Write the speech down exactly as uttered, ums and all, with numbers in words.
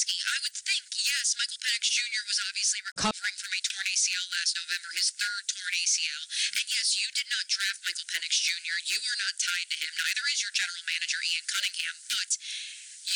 Stefanski, I would think, yes, Michael Penix Junior was obviously recovering from a torn A C L last November, his third torn A C L. And yes, you did not draft Michael Penix Junior You are not tied to him. Neither is your general manager, Ian Cunningham. But